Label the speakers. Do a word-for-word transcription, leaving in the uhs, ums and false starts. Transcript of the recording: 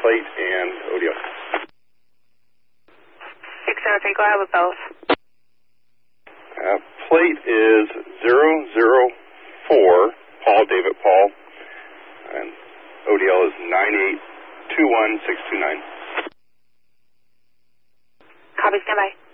Speaker 1: plate and O D L.
Speaker 2: six zero three, go ahead with both.
Speaker 1: Uh, plate is zero zero four, Paul, David, Paul, and O D L is nine eight two one six two nine.
Speaker 2: Copy, stand by.